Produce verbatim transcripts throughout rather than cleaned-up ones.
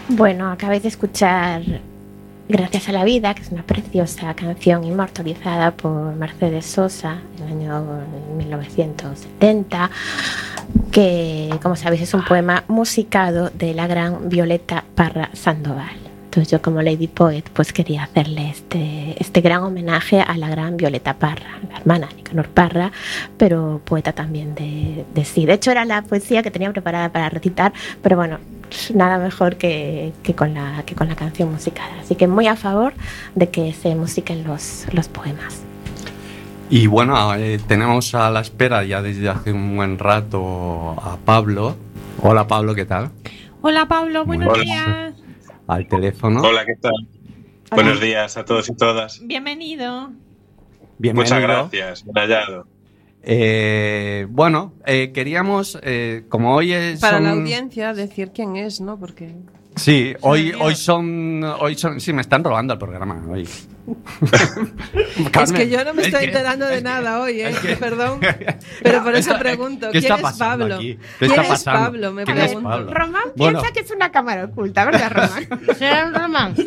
Bueno, acabáis de escuchar Gracias a la vida, que es una preciosa canción inmortalizada por Mercedes Sosa en el año mil novecientos setenta, que, como sabéis, es un poema musicado de la gran Violeta Parra Sandoval. Entonces yo, como Lady Poet, pues quería hacerle este, este gran homenaje a la gran Violeta Parra, la hermana de Nicanor Parra, pero poeta también de, de sí. De hecho, era la poesía que tenía preparada para recitar, pero bueno, nada mejor que, que, con la, que con la canción musicada. Así que muy a favor de que se musiquen los, los poemas. Y bueno, eh, tenemos a la espera ya desde hace un buen rato a Pablo. Hola Pablo, ¿qué tal? Hola Pablo, buenos Hola. días. Al teléfono. Hola, ¿qué tal? Hola. Buenos días a todos y todas. Bienvenido. Bienvenido. Muchas gracias, bien hallado. Eh, bueno, eh, queríamos, eh, como hoy es... Para son... la audiencia decir quién es, ¿no? Porque... Sí, hoy, hoy son, hoy son... Sí, me están robando el programa hoy. Carmen, es que yo no me estoy que, enterando de nada que, hoy, ¿eh? Que, Perdón. Pero por eso pregunto, ¿quién es Pablo? ¿Qué ¿Quién está es pasando? Pablo? Me ¿Quién pregunto. Es Pablo? Román bueno. piensa que es una cámara oculta, ¿verdad, Román? ¿Será un romance?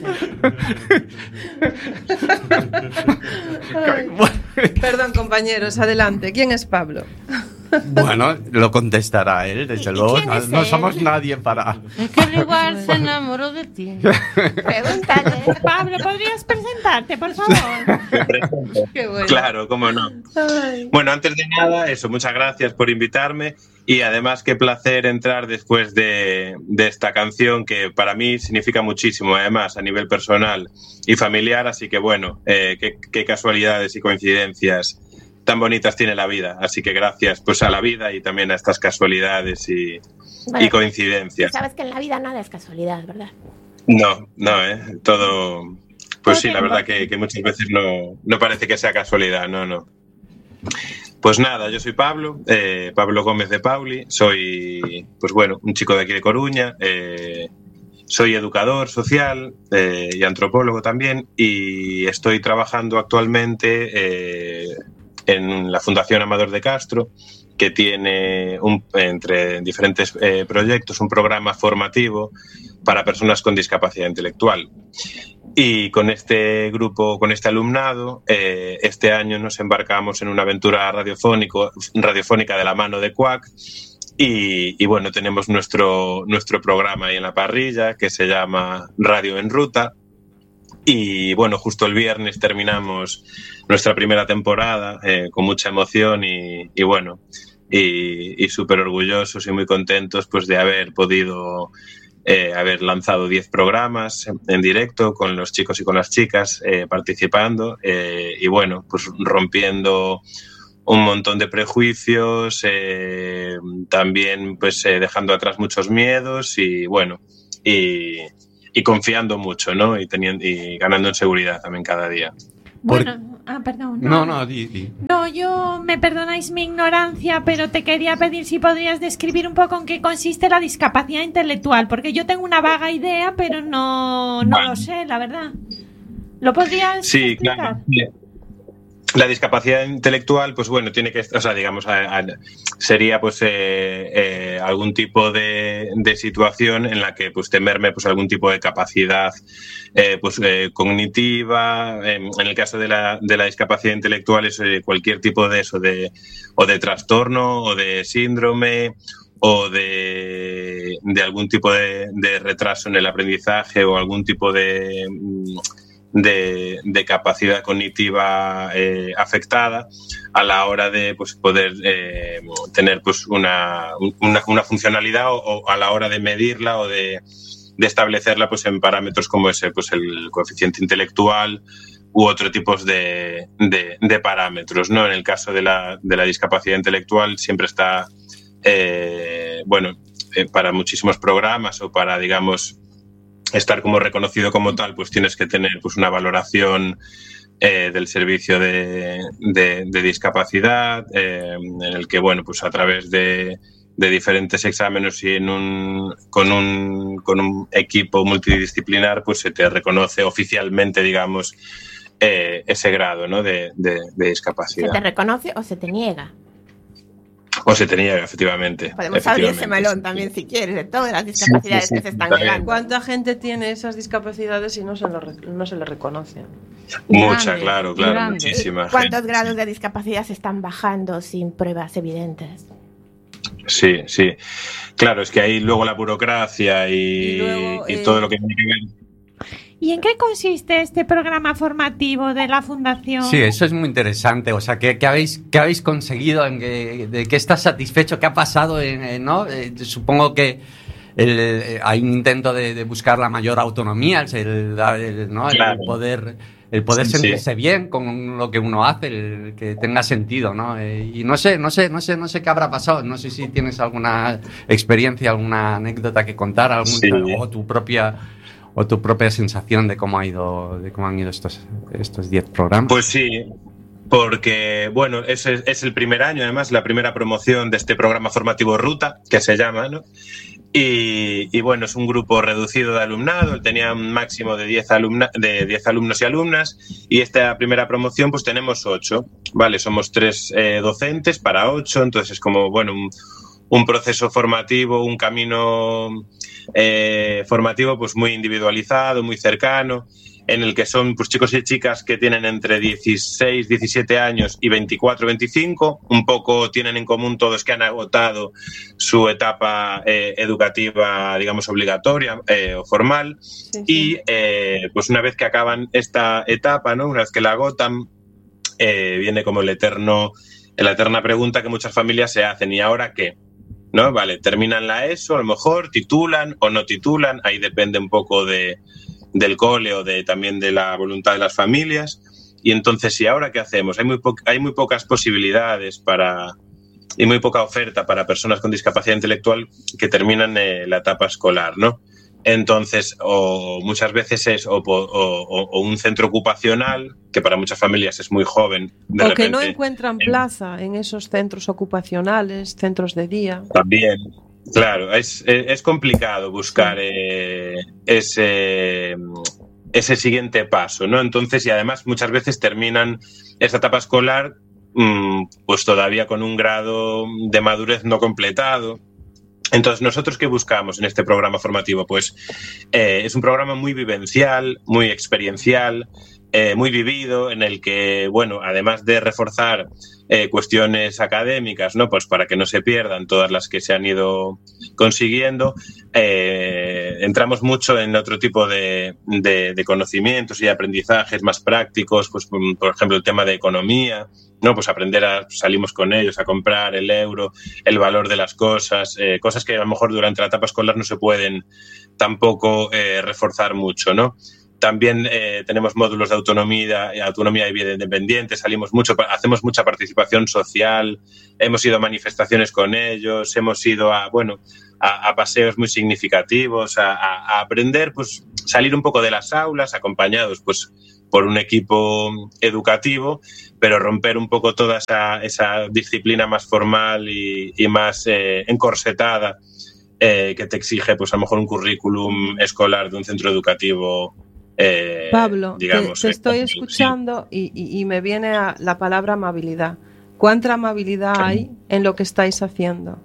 Perdón, compañeros, adelante. ¿Quién es Pablo? Bueno, lo contestará él, desde luego. No, no somos nadie para... Es que igual se enamoró de ti. Pregúntale. Pablo, ¿podrías presentarte, por favor? Qué bueno. Claro, cómo no. Ay. Bueno, antes de nada, eso, muchas gracias por invitarme. Y además, qué placer entrar después de, de esta canción que para mí significa muchísimo, además, a nivel personal y familiar. Así que bueno, eh, qué, qué casualidades y coincidencias tan bonitas tiene la vida, así que gracias pues a la vida y también a estas casualidades y, bueno, y coincidencias. Sabes que en la vida nada es casualidad, ¿verdad? No, no, ¿eh? Todo, pues sí, la verdad que, que muchas veces no, no parece que sea casualidad, no, no. Pues nada, yo soy Pablo, eh, Pablo Gómez de Pauli, soy, pues bueno, un chico de aquí de Coruña, eh, soy educador social eh, y antropólogo también, y estoy trabajando actualmente eh, en la Fundación Amador de Castro, que tiene un, entre diferentes eh, proyectos un programa formativo para personas con discapacidad intelectual. Y con este grupo, con este alumnado, eh, este año nos embarcamos en una aventura radiofónico, radiofónica de la mano de Quack. Y, y bueno, tenemos nuestro, nuestro programa ahí en la parrilla que se llama Radio en Ruta. Y bueno, justo el viernes terminamos nuestra primera temporada eh, con mucha emoción y, y bueno, y, y súper orgullosos y muy contentos pues de haber podido eh, haber lanzado diez programas en, en directo con los chicos y con las chicas eh, participando eh, y bueno, pues rompiendo un montón de prejuicios, eh, también pues eh, dejando atrás muchos miedos y bueno, y... y confiando mucho, ¿no? Y, teniendo, y ganando en seguridad también cada día. Bueno, ah, perdón. No, no, di, di. No, yo, me perdonáis mi ignorancia, pero te quería pedir si podrías describir un poco en qué consiste la discapacidad intelectual, porque yo tengo una vaga idea, pero no, no bueno. lo sé, la verdad. ¿Lo podrías sí, explicar? Claro. La discapacidad intelectual, pues bueno, tiene que, o sea, digamos, a, a, sería pues eh, eh, algún tipo de, de situación en la que pues te merme pues algún tipo de capacidad eh, pues eh, cognitiva. Eh, en el caso de la, de la discapacidad intelectual es eh, cualquier tipo de eso, de o de trastorno o de síndrome o de, de algún tipo de, de retraso en el aprendizaje o algún tipo de De, de capacidad cognitiva eh, afectada a la hora de pues, poder eh, tener pues, una, una, una funcionalidad o, o a la hora de medirla o de, de establecerla pues, en parámetros como ese, pues, el coeficiente intelectual u otro tipos de, de, de parámetros, ¿no? En el caso de la, de la discapacidad intelectual siempre está, eh, bueno, eh, para muchísimos programas o para, digamos, estar como reconocido como tal, pues tienes que tener pues una valoración eh, del servicio de, de, de discapacidad, eh, en el que, bueno, pues a través de, de diferentes exámenes y en un, con, un, con un equipo multidisciplinar, pues se te reconoce oficialmente, digamos, eh, ese grado, ¿no? de, de, de discapacidad. ¿Se te reconoce o se te niega? O se te niega, efectivamente. Podemos abrir ese melón también, si quieres, de todas las discapacidades sí, sí, sí, que se están negando. ¿Cuánta gente tiene esas discapacidades y no se, lo, no se le reconoce? Mucha, grande, claro, claro, grande. Muchísima. ¿Cuántos gente. grados de discapacidad se están bajando sin pruebas evidentes? Sí, sí. Claro, es que ahí luego la burocracia y, y, luego, y eh, todo lo que tiene que ver. ¿Y en qué consiste este programa formativo de la Fundación? Sí, eso es muy interesante. O sea, ¿qué, qué, habéis, qué habéis conseguido? ¿En qué, ¿De qué estás satisfecho? ¿Qué ha pasado? En, en, ¿no? Eh, supongo que el, eh, hay un intento de, de buscar la mayor autonomía, el, el, ¿no? Claro. el poder, el poder sí, sentirse sí. bien con lo que uno hace, el que tenga sentido, ¿no? Eh, y no sé, no sé, no sé, no sé qué habrá pasado. No sé si tienes alguna experiencia, alguna anécdota que contar, algún, sí. o tu propia o tu propia sensación de cómo ha ido, de cómo han ido estos estos diez programas. Pues sí, porque bueno, ese es el primer año, además, la primera promoción de este programa formativo Ruta, que se llama, ¿no? Y, y bueno, es un grupo reducido de alumnado, tenía un máximo de diez, alumna, de diez alumnos y alumnas, y esta primera promoción pues tenemos ocho, ¿vale? Somos tres eh, docentes para ocho, entonces es como, bueno, un, un proceso formativo, un camino eh, formativo pues muy individualizado, muy cercano, en el que son pues chicos y chicas que tienen entre dieciséis, diecisiete años y veinticuatro, veinticinco. Un poco tienen en común todos que han agotado su etapa eh, educativa, digamos, obligatoria eh, o formal. Sí, sí. Y eh, pues una vez que acaban esta etapa, ¿no? Una vez que la agotan, eh, viene como el eterno, la eterna pregunta que muchas familias se hacen. ¿Y ahora qué? ¿No? Vale, terminan la ESO, a lo mejor titulan o no titulan, ahí depende un poco de del cole o de, también de la voluntad de las familias. Y entonces, ¿y ahora qué hacemos? Hay muy, po- hay muy pocas posibilidades para y muy poca oferta para personas con discapacidad intelectual que terminan eh, la etapa escolar, ¿no? Entonces, o muchas veces es o, o, o un centro ocupacional, que para muchas familias es muy joven. De o repente, que no encuentran plaza en esos centros ocupacionales, centros de día. También. Claro, es, es complicado buscar eh, ese, ese siguiente paso, ¿no? Entonces, y además muchas veces terminan esta etapa escolar mmm, pues todavía con un grado de madurez no completado. Entonces, ¿nosotros qué buscamos en este programa formativo? Pues eh, es un programa muy vivencial, muy experiencial, eh, muy vivido, en el que, bueno, además de reforzar eh, cuestiones académicas, ¿no? Pues para que no se pierdan todas las que se han ido consiguiendo, eh, entramos mucho en otro tipo de, de, de conocimientos y aprendizajes más prácticos, pues por ejemplo el tema de economía, ¿no? Pues aprender a, salimos con ellos a comprar el euro, el valor de las cosas, eh, cosas que a lo mejor durante la etapa escolar no se pueden tampoco eh, reforzar mucho, ¿no? También eh, tenemos módulos de autonomía, autonomía y vida independiente, salimos mucho, hacemos mucha participación social, hemos ido a manifestaciones con ellos, hemos ido a, bueno, a, a paseos muy significativos, a, a, a aprender, pues salir un poco de las aulas, acompañados pues por un equipo educativo, pero romper un poco toda esa, esa disciplina más formal y, y más eh, encorsetada eh, que te exige pues a lo mejor un currículum escolar de un centro educativo. Eh, Pablo, digamos, te, te estoy escuchando y, y, y me viene a la palabra amabilidad. ¿Cuánta amabilidad hay en lo que estáis haciendo?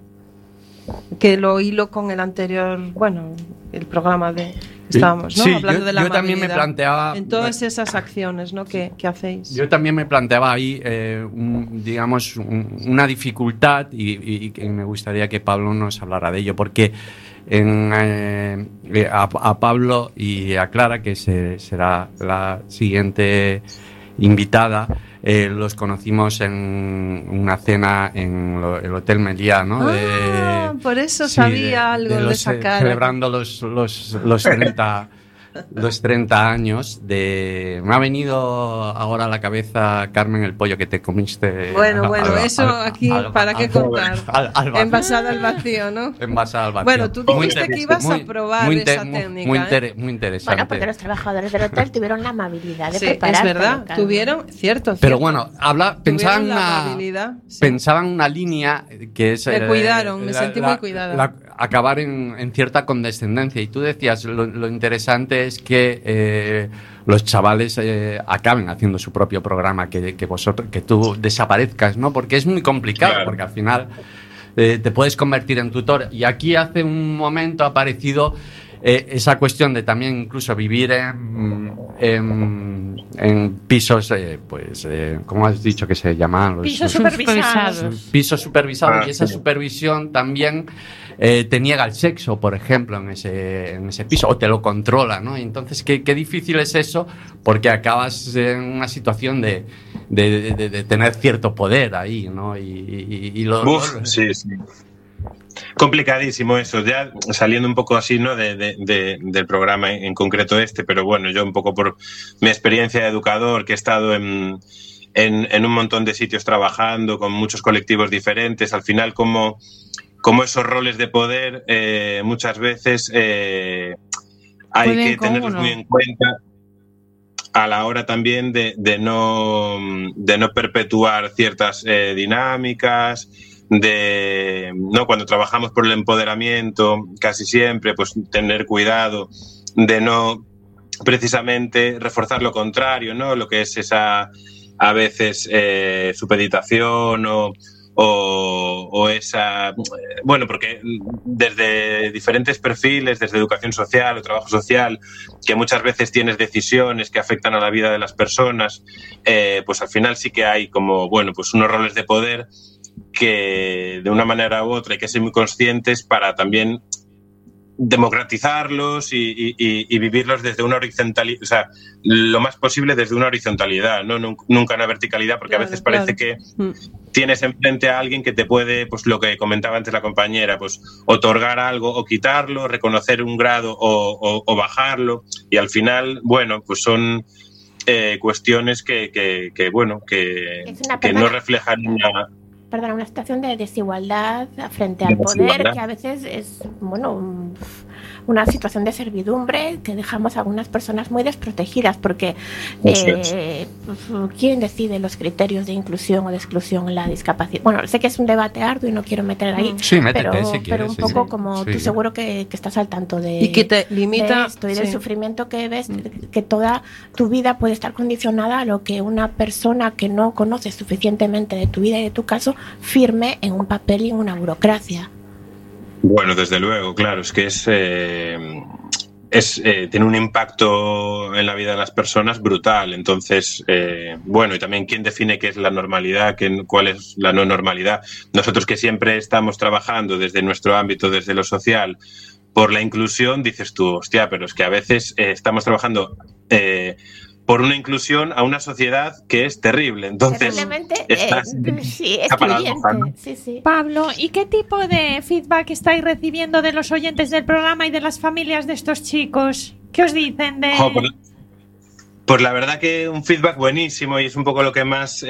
Que lo hilo con el anterior, bueno, el programa de estábamos, ¿no? Sí, hablando yo, de la yo amabilidad también me planteaba en todas esas acciones, ¿no? que, que hacéis. Yo también me planteaba ahí, eh, un, digamos, un, una dificultad y, y, y me gustaría que Pablo nos hablara de ello, porque en, eh, a, a Pablo y a Clara, que se, será la siguiente invitada, eh, los conocimos en una cena en lo, el Hotel Meliá, ¿no? Ah, de, por eso sí, sabía de, algo de, los, de esa cara. Celebrando los, los, los treinta los treinta años de... Me ha venido ahora a la cabeza, Carmen, el pollo que te comiste. Bueno, bueno, al, eso al, aquí, al, ¿para al, qué contar? Envasada al vacío, ¿no? Envasada al vacío. Bueno, tú dijiste que ibas muy, a probar muy, esa muy, técnica. Muy, inter, ¿eh? muy interesante. Bueno, porque los trabajadores del hotel tuvieron la amabilidad de sí, preparar. Es verdad, tuvieron, cierto, cierto. Pero bueno, habla, pensaban, una, sí. pensaban una línea que es... Me eh, cuidaron, me la, sentí la, muy cuidada. La, acabar en, en cierta condescendencia. Y tú decías, lo, lo interesante es que... Eh, Eh, los chavales eh, acaben haciendo su propio programa, que, que vosotros, que tú desaparezcas, ¿no? Porque es muy complicado, claro. Porque al final eh, te puedes convertir en tutor. Y aquí hace un momento ha aparecido eh, esa cuestión de también incluso vivir en, en, en pisos, eh, pues, eh, ¿cómo has dicho que se llaman? Los, Pisos supervisados. Pisos supervisados, Ah, y esa sí. supervisión también eh, te niega el sexo, por ejemplo, en ese, en ese piso, o te lo controla, ¿no? Y entonces, ¿qué, qué difícil es eso? Porque acabas en una situación de, de, de, de tener cierto poder ahí, ¿no? Y, y, y lo, Uf, lo- sí, sí. Complicadísimo eso, ya saliendo un poco así, ¿no? De, de, de, del programa en, en concreto este, pero bueno, yo un poco por mi experiencia de educador, que he estado en, en, en un montón de sitios trabajando con muchos colectivos diferentes, al final como, como esos roles de poder eh, muchas veces eh, hay Pueden que con tenerlos uno. muy en cuenta a la hora también de, de, no, de no perpetuar ciertas eh, dinámicas, de no cuando trabajamos por el empoderamiento, casi siempre, pues tener cuidado de no precisamente reforzar lo contrario, ¿no? Lo que es esa a veces eh, supeditación o, o, o esa bueno, porque desde diferentes perfiles, desde educación social o trabajo social, que muchas veces tienes decisiones que afectan a la vida de las personas, eh, pues al final sí que hay como, bueno, pues unos roles de poder que de una manera u otra hay que ser muy conscientes para también democratizarlos y, y, y vivirlos desde una horizontalidad, o sea, lo más posible desde una horizontalidad, ¿no? Nunca una verticalidad, porque Claro, a veces parece claro. que Mm. tienes enfrente a alguien que te puede, pues lo que comentaba antes la compañera, pues otorgar algo o quitarlo, reconocer un grado o, o, o bajarlo, y al final, bueno, pues son eh, cuestiones que, que, que, bueno, que, Es una que no perdona. reflejan una... Perdón, una situación de desigualdad frente al De poder, desigualdad. que a veces es, bueno, un- una situación de servidumbre que dejamos a algunas personas muy desprotegidas, porque Eso es. eh, ¿quién decide los criterios de inclusión o de exclusión en la discapacidad? Bueno, sé que es un debate arduo y no quiero meter ahí, Sí, métete, pero, si pero quieres, un sí, poco sí. como Sí. tú seguro que, que estás al tanto de, Y que te de limita esto y del sí. sufrimiento que ves, que toda tu vida puede estar condicionada a lo que una persona que no conoce suficientemente de tu vida y de tu caso firme en un papel y en una burocracia. Bueno, desde luego, claro, es que es, eh, es eh, tiene un impacto en la vida de las personas brutal. Entonces, eh, bueno, y también quién define qué es la normalidad, qué, cuál es la no normalidad. Nosotros que siempre estamos trabajando desde nuestro ámbito, desde lo social, por la inclusión, dices tú, hostia, pero es que a veces eh, estamos trabajando eh, por una inclusión a una sociedad que es terrible. Entonces, Terriblemente, estás eh, sí, esa paradoja, ¿no? excluyente. Sí, sí. Pablo, ¿y qué tipo de feedback estáis recibiendo de los oyentes del programa y de las familias de estos chicos? ¿Qué os dicen de...? Jo, pues, pues la verdad que un feedback buenísimo, y es un poco lo que más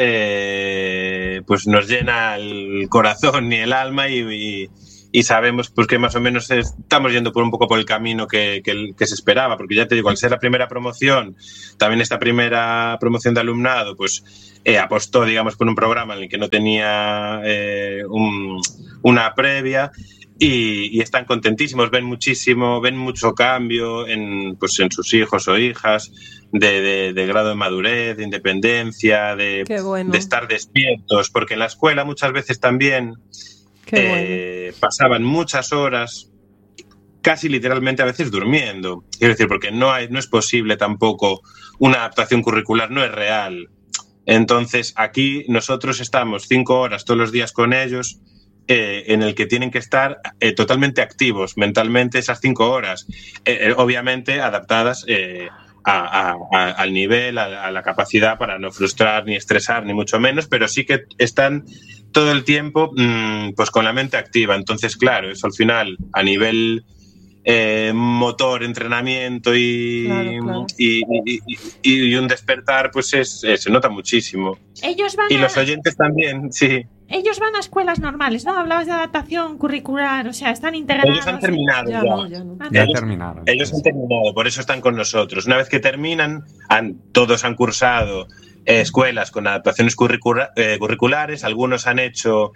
eh, pues nos llena el corazón y el alma, y, y, y sabemos pues que más o menos estamos yendo por un poco por el camino que, que, que se esperaba, porque ya te digo, al ser la primera promoción, también esta primera promoción de alumnado, pues eh, apostó, digamos, por un programa en el que no tenía eh, un, una previa. Y, y están contentísimos, ven muchísimo, ven mucho cambio en, pues, en sus hijos o hijas, de, de, de grado de madurez, de independencia, de, Qué bueno. de estar despiertos, porque en la escuela muchas veces también Qué eh, bueno. pasaban muchas horas, casi literalmente a veces durmiendo. Quiero decir, porque no, hay, no es posible tampoco, una adaptación curricular no es real. Entonces aquí nosotros estamos cinco horas todos los días con ellos, Eh, en el que tienen que estar eh, totalmente activos mentalmente esas cinco horas, eh, eh, obviamente adaptadas eh, a, a, a, al nivel, a, a la capacidad para no frustrar ni estresar, ni mucho menos, pero sí que están todo el tiempo mmm, pues con la mente activa. Entonces, claro, eso al final a nivel eh, motor, entrenamiento y, claro, claro. y, y, y, y un despertar, pues es, eh, se nota muchísimo. Ellos van y a... los oyentes también, sí. Ellos van a escuelas normales, ¿no? Hablabas de adaptación curricular, o sea, están integrados. Ellos han terminado Ya ya. no, ya no. Ah, Ya Ellos- terminaron. Ellos han terminado, por eso están con nosotros. Una vez que terminan, han, todos han cursado eh, escuelas con adaptaciones curricula- eh, curriculares, algunos han hecho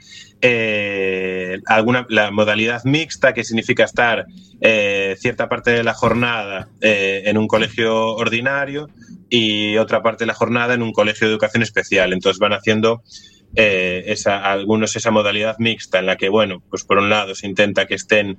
eh, alguna la modalidad mixta, que significa estar eh, cierta parte de la jornada eh, en un colegio ordinario y otra parte de la jornada en un colegio de educación especial. Entonces van haciendo eh, esa, algunos esa modalidad mixta en la que, bueno, pues por un lado se intenta que estén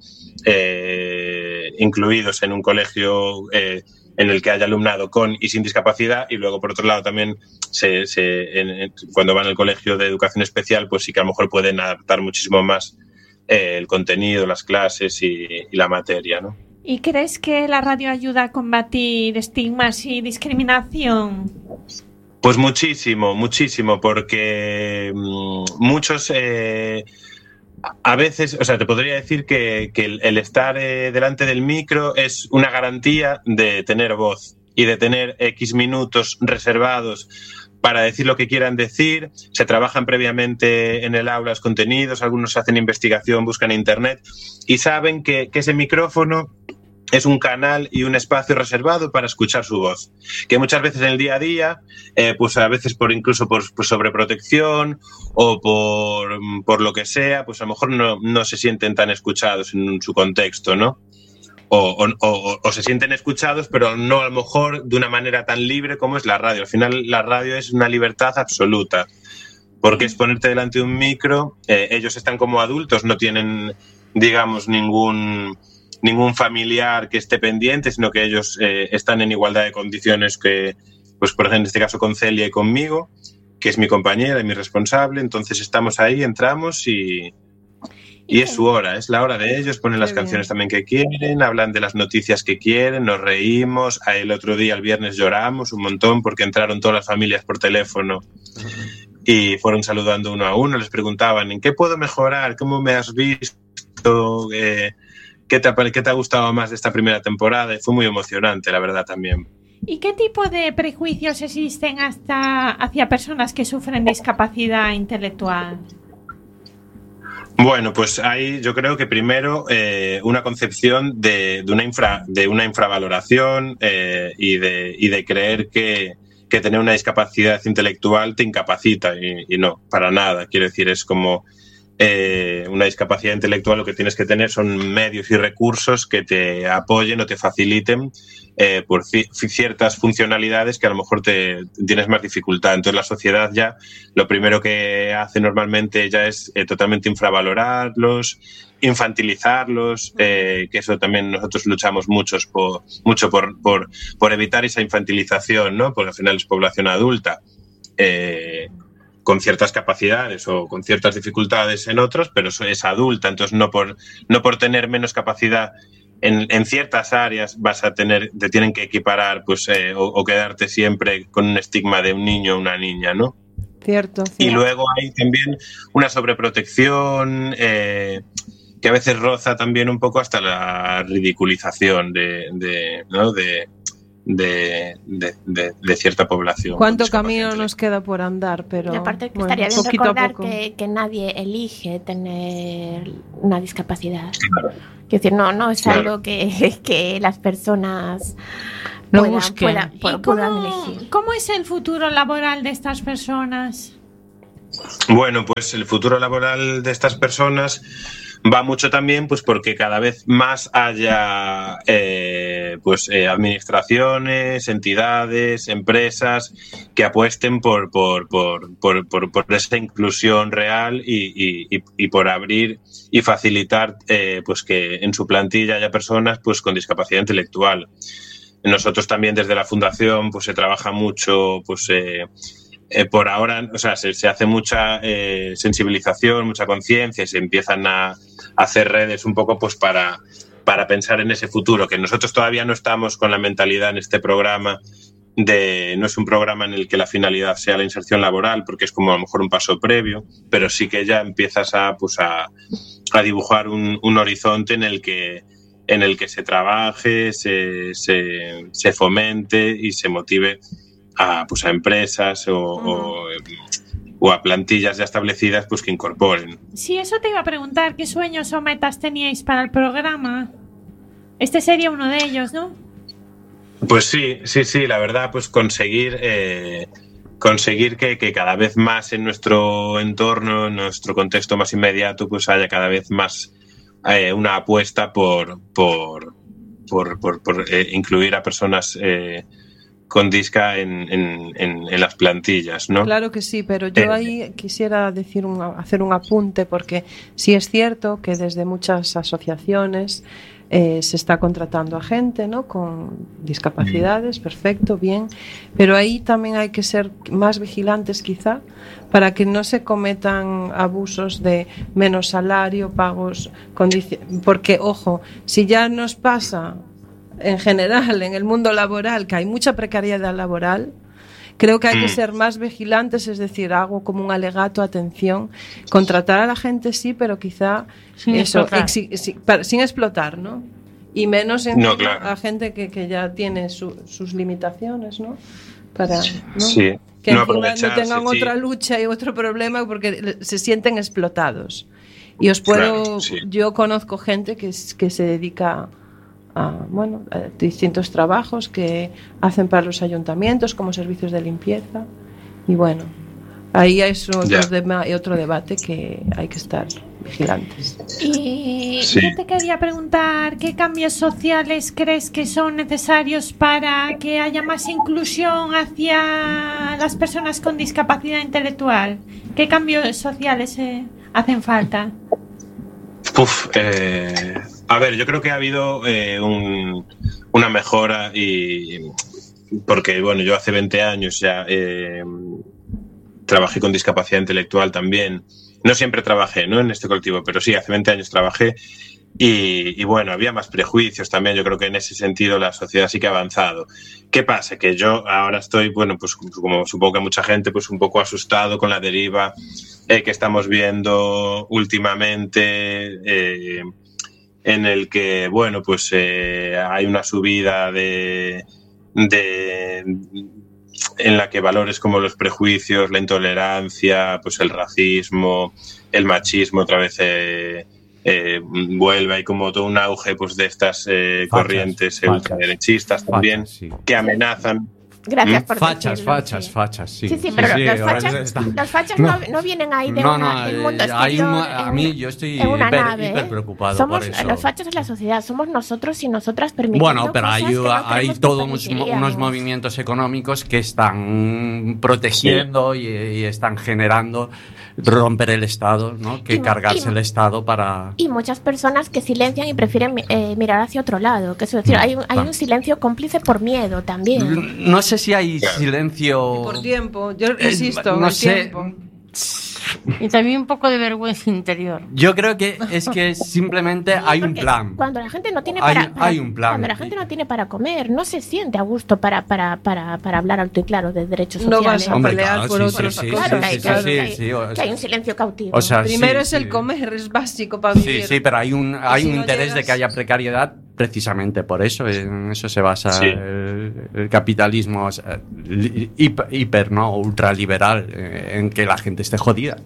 eh, incluidos en un colegio eh, en el que haya alumnado con y sin discapacidad, y luego por otro lado también se, se, en, en, cuando van al colegio de educación especial, pues sí que a lo mejor pueden adaptar muchísimo más eh, el contenido, las clases y, y la materia, ¿no? ¿Y crees que la radio ayuda a combatir estigmas y discriminación? Pues muchísimo, muchísimo, porque mmm, muchos eh, a veces, o sea, te podría decir que, que el, el estar eh, delante del micro es una garantía de tener voz y de tener X minutos reservados para decir lo que quieran decir. Se trabajan previamente en el aula los contenidos, algunos hacen investigación, buscan internet y saben que, que ese micrófono es un canal y un espacio reservado para escuchar su voz, que muchas veces en el día a día, eh, pues a veces por incluso por, por sobreprotección o por, por lo que sea, pues a lo mejor no, no se sienten tan escuchados en su contexto, ¿no? O, o, o, o se sienten escuchados, pero no a lo mejor de una manera tan libre como es la radio. Al final la radio es una libertad absoluta, porque es ponerte delante de un micro, eh, ellos están como adultos, no tienen, digamos, ningún... ningún familiar que esté pendiente, sino que ellos eh, están en igualdad de condiciones que, pues por ejemplo, en este caso con Celia y conmigo, que es mi compañera y mi responsable. Entonces estamos ahí, entramos y, y es su hora, es la hora de ellos, ponen las canciones también que quieren, hablan de las noticias que quieren, nos reímos. El otro día, el viernes, lloramos un montón porque entraron todas las familias por teléfono y fueron saludando uno a uno, les preguntaban ¿en qué puedo mejorar? ¿Cómo me has visto? Eh, ¿Qué te, ¿Qué te ha gustado más de esta primera temporada? Y fue muy emocionante, la verdad, también. ¿Y qué tipo de prejuicios existen hasta hacia personas que sufren discapacidad intelectual? Bueno, pues ahí yo creo que primero eh, una concepción de, de, una, infra, de una infravaloración eh, y, de, y de creer que, que tener una discapacidad intelectual te incapacita y, y no, para nada. Quiero decir, es como... Eh, una discapacidad intelectual lo que tienes que tener son medios y recursos que te apoyen o te faciliten eh, por ci- ciertas funcionalidades que a lo mejor te tienes más dificultad. Entonces la sociedad ya lo primero que hace normalmente ya es eh, totalmente infravalorarlos, infantilizarlos, eh, que eso también nosotros luchamos muchos por, mucho por, por, por evitar esa infantilización, ¿no? Porque al final es población adulta. Eh, con ciertas capacidades o con ciertas dificultades en otros, pero es adulta, entonces no por, no por tener menos capacidad en, en ciertas áreas vas a tener, te tienen que equiparar pues, eh, o, o quedarte siempre con un estigma de un niño o una niña, ¿no? Cierto, cierto. Y luego hay también una sobreprotección eh, que a veces roza también un poco hasta la ridiculización de, de, ¿no? de De, de, de, de cierta población. ¿Cuánto camino nos queda por andar? Pero y aparte que bueno, estaría bien poquito recordar a poco. que, que nadie elige tener una discapacidad. Claro. Quiero decir, no, no es claro. algo que, que las personas no puedan, busquen. puedan, puedan, cómo, puedan elegir. ¿Cómo es el futuro laboral de estas personas? Bueno, pues el futuro laboral de estas personas va mucho también pues porque cada vez más haya eh, pues eh, administraciones, entidades, empresas que apuesten por por, por, por, por, por esa inclusión real y, y, y por abrir y facilitar eh, pues que en su plantilla haya personas pues con discapacidad intelectual. Nosotros también desde la Fundación pues se trabaja mucho pues eh, Eh, por ahora, o sea, se, se hace mucha eh, sensibilización, mucha conciencia y se empiezan a, a hacer redes un poco pues para, para pensar en ese futuro, que nosotros todavía no estamos con la mentalidad en este programa de, no es un programa en el que la finalidad sea la inserción laboral, porque es como a lo mejor un paso previo, pero sí que ya empiezas a, pues a, a dibujar un, un horizonte en el que en el que se trabaje, se, se, se fomente y se motive a, pues a empresas o, uh-huh. o, o a plantillas ya establecidas pues que incorporen. Sí, eso te iba a preguntar, ¿qué sueños o metas teníais para el programa? Este sería uno de ellos, ¿no? Pues sí, sí, sí, la verdad, pues conseguir eh, conseguir que, que cada vez más en nuestro entorno, en nuestro contexto más inmediato, pues haya cada vez más eh, una apuesta por por, por, por, por eh, incluir a personas eh, con disca en, en, en, en las plantillas, ¿no? Claro que sí, pero yo Eh, ahí quisiera decir un, hacer un apunte, porque sí es cierto que desde muchas asociaciones eh, se está contratando a gente, ¿no?, con discapacidades, perfecto, bien, pero ahí también hay que ser más vigilantes quizá para que no se cometan abusos de menos salario, pagos, condici- porque ojo, si ya nos pasa en general en el mundo laboral que hay mucha precariedad laboral, creo que hay que ser más vigilantes, es decir, hago como un alegato, atención, contratar a la gente sí, pero quizá Sin eso, explotar. exi- si- para- sin explotar, ¿no? Y menos en No, claro. a gente que, que ya tiene su- sus limitaciones, ¿no? Para, ¿no? Sí. Que No encima no aprovecharse, tengan sí. otra lucha y otro problema porque le- se sienten explotados. Y os puedo, Claro, sí. yo conozco gente que, es- que se dedica a, bueno, a distintos trabajos que hacen para los ayuntamientos como servicios de limpieza. Y bueno, ahí es otro, Ya. dema- otro debate que hay que estar vigilantes. Y Sí. yo te quería preguntar, ¿qué cambios sociales crees que son necesarios para que haya más inclusión hacia las personas con discapacidad intelectual? ¿Qué cambios sociales eh, hacen falta? Uf, eh, a ver, yo creo que ha habido eh, un- una mejora y porque, bueno, yo hace veinte años ya eh, trabajé con discapacidad intelectual también. No siempre trabajé, ¿no?, en este colectivo, pero sí, hace veinte años trabajé y, y bueno, había más prejuicios también. Yo creo que en ese sentido la sociedad sí que ha avanzado. ¿Qué pasa? Que yo ahora estoy, bueno, pues como supongo que mucha gente, pues un poco asustado con la deriva eh, que estamos viendo últimamente, eh, en el que, bueno, pues eh, hay una subida de, de en la que valores como los prejuicios, la intolerancia, pues el racismo, el machismo otra vez eh, eh, vuelve. Hay como todo un auge pues de estas eh, Fachas, corrientes fachas, ultraderechistas también fachas, sí. que amenazan. Gracias por Fachas, decirlo, fachas, sí. fachas, sí. Sí, sí, pero los ahora fachas, está- los fachas no, no vienen ahí de No, una, no, del mundo eh, hay un- exterior. a en- mí yo estoy en una hiper- nave, hiper ¿eh? preocupado Somos por eso. los fachas de la sociedad, somos nosotros y nosotras permitiendo Bueno, pero cosas hay, que no hay creemos que todos unos, permitiríamos. unos movimientos económicos que están protegiendo y, y están generando romper el Estado, ¿no?, que Y- cargarse y- el Estado para... Y muchas personas que silencian y prefieren eh, mirar hacia otro lado. Que es decir, Mm, hay, un- hay claro. un silencio cómplice por miedo también. No sé si hay Claro. silencio... Por tiempo, yo Eh, insisto, no el sé. tiempo. Y también un poco de vergüenza interior. Yo creo que es que simplemente hay un Porque plan. Cuando la gente no tiene Hay- para, para- hay un plan. cuando la gente no tiene para comer, no se siente a gusto para, para, para, para hablar alto y claro de derechos No sociales. vas a Hombre, pelear claro, por sí, otras sí, sí, cosas. Claro, sí, que hay, sí, que hay- sí, que hay- sí, o que hay sea- un silencio cautivo. O sea, Primero sí, es el sí. comer, es básico para Sí, vivir. sí, pero hay un hay si un no interés de llegas- que haya precariedad precisamente por eso. En eso se basa Sí. el, el capitalismo, o sea, li- hiper, hiper, ¿no?, ultraliberal, eh, en que la gente esté jodida.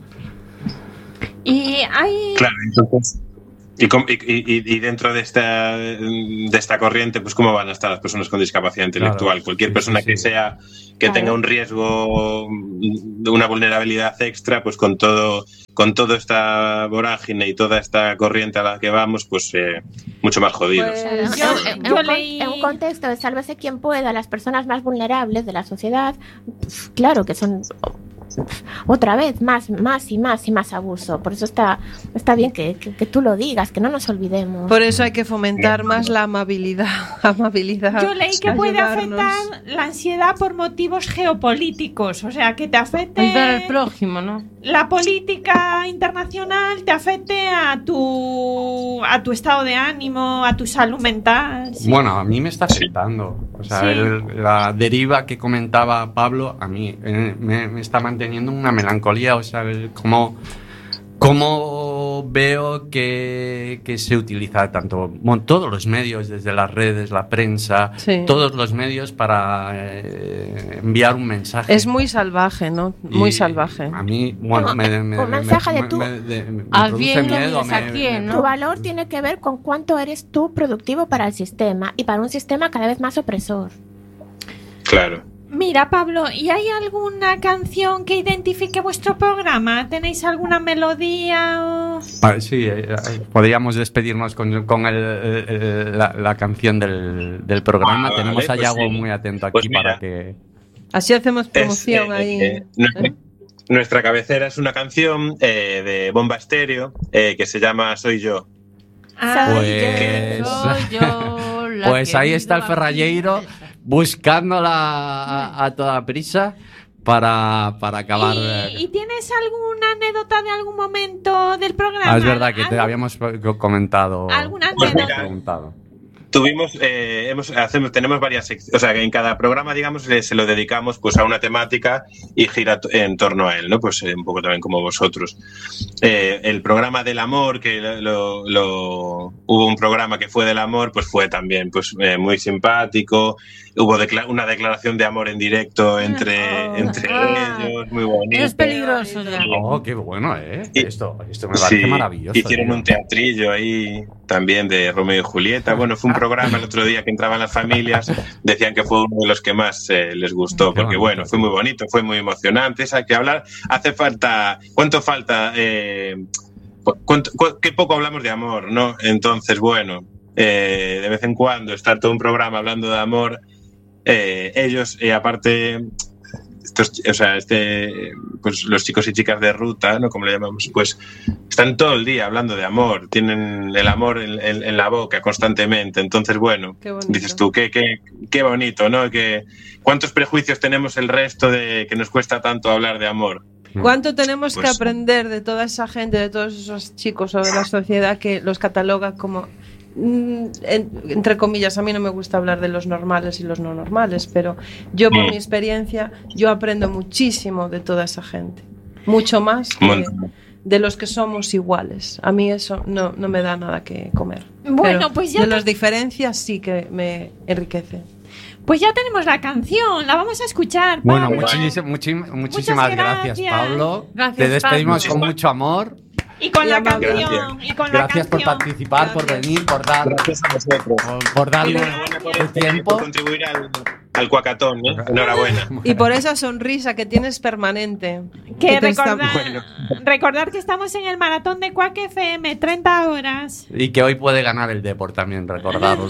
Y hay... Claro, entonces. Y, com- y, y- y dentro de esta, de esta corriente, pues cómo van a estar las personas con discapacidad intelectual. Claro, Cualquier sí, persona sí, que sí. sea, que Claro. tenga un riesgo de una vulnerabilidad extra, pues con todo, con toda esta vorágine y toda esta corriente a la que vamos, pues eh, mucho más jodidos. Pues, Yo- en, en yo un, con- leí- en un contexto de sálvese quien pueda, las personas más vulnerables de la sociedad, pf, claro que son pf, otra vez más, más y más y más abuso. Por eso está, está bien que, que, que tú lo digas, que no nos olvidemos. Por eso hay que fomentar más la amabilidad. amabilidad Yo leí que puede ayudarnos. afectar la ansiedad por motivos geopolíticos, o sea, que te afecte Ayudar al prójimo, ¿no? la política internacional, te afecte a tu a tu estado de ánimo, a tu salud mental. sí. Bueno, a mí me está afectando. O sea, Sí. el- la deriva que comentaba Pablo, a mí eh, me, me está manteniendo una melancolía. O sea, el cómo, cómo veo que, que se utiliza tanto bueno, todos los medios, desde las redes, la prensa, Sí. todos los medios para eh, enviar un mensaje. Es muy salvaje, ¿no? Muy Y salvaje. A mí, bueno, me, me, Un me- mensaje de me- tú. me- de- me ¿A produce quién lo miedo. mides? ¿A me- quién, me- no? Tu valor tiene que ver con cuánto eres tú productivo para el sistema y para un sistema cada vez más opresor. Claro. Mira, Pablo, ¿y hay alguna canción que identifique vuestro programa? ¿Tenéis alguna melodía o...? Ah, sí, eh, eh, podríamos despedirnos con, con el, el- la, la canción del, del programa. Ah, Tenemos vale, a pues Yago sí. muy atento aquí Pues mira. para que... Así hacemos promoción Es, eh, ahí. eh, nuestra, ¿eh? nuestra cabecera es una canción eh, de Bomba Estéreo eh, que se llama Soy Yo. Ah, Pues- Soy yo la Pues que ahí he está el ido a- ferralleiro buscándola a, a toda prisa para, para acabar. eh, ¿Y, y tienes alguna anécdota de algún momento del programa? Ah, es verdad que te ¿Algún- habíamos comentado. ¿Alguna Pues anécdota? mira, preguntado. Tuvimos, eh, hemos, hacemos, tenemos varias secciones, o sea, que en cada programa, digamos, le- se lo dedicamos pues a una temática y gira t- en torno a él, ¿no? Pues eh, un poco también como vosotros. Eh, el programa del amor, que lo, lo- lo- hubo un programa que fue del amor, pues fue también pues eh, muy simpático. Hubo decla- una declaración de amor en directo entre, Oh, entre ah, ellos, muy bonito. Es peligroso ya. Oh, qué bueno, ¿eh? Y- Esto, esto me parece Sí, maravilloso. hicieron tío. un teatrillo ahí también de Romeo y Julieta. Bueno, fue un programa el otro día que entraban las familias, decían que fue uno de los que más eh, les gustó, Qué porque bonito. bueno, fue muy bonito, fue muy emocionante. Hay que hablar, hace falta, ¿cuánto falta? Eh, cu- cuánto- cu- qué poco hablamos de amor, ¿no? Entonces, bueno, eh, de vez en cuando estar todo un programa hablando de amor, eh, ellos, y aparte... Estos, o sea, este, pues los chicos y chicas de ruta, ¿no? Como le llamamos, pues están todo el día hablando de amor, tienen el amor en, en- en la boca constantemente. Entonces, bueno, Qué bonito. dices tú, qué, qué, qué bonito, ¿no? Que, ¿cuántos prejuicios tenemos el resto de que nos cuesta tanto hablar de amor? ¿Cuánto tenemos que Pues- aprender de toda esa gente, de todos esos chicos o de la sociedad que los cataloga como, mm, en- entre comillas, a mí no me gusta hablar de los normales y los no normales, pero yo por Mm. mi experiencia, yo aprendo muchísimo de toda esa gente, mucho más que Montón. de los que somos iguales. A mí eso no, no me da nada que comer. Bueno, Pero pues ya de te- las diferencias sí que me enriquece. Pues ya tenemos la canción, la vamos a escuchar. Bueno, Pablo. muchísimas, muchísimas, muchísimas gracias, gracias. Pablo. Gracias, Te despedimos Pablo. con mucho amor. Y con Y la amable. canción. Y con la Gracias por canción. participar, por Gracias. venir, por dar, Gracias a vosotros. por, por darle Enhorabuena por, tu tiempo. por contribuir al, al cuacatón, ¿eh? Enhorabuena. Y por esa sonrisa que tienes permanente. Que te está- recordar, Bueno. recordar que estamos en el maratón de Quack F M, treinta horas. Y que hoy puede ganar el Depor también, recordarlo.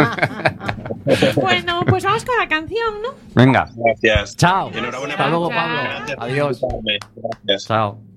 Bueno, pues vamos con la canción, ¿no? Venga, Gracias. chao. Enhorabuena Hasta por- luego, Gracias. Pablo. Gracias por Adiós. invitarme. Gracias. Chao.